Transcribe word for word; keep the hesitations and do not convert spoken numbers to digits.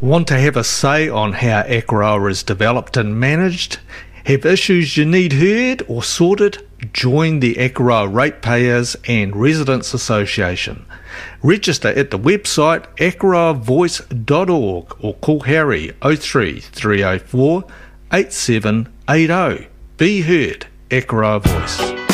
Want to have a say on how Akaroa is developed and managed? Have issues you need heard or sorted? Join the Akaroa Ratepayers and Residents Association. Register at the website akaroa voice dot org or call Harry oh three three oh four eight seven eight oh. Be heard, Akaroa Voice.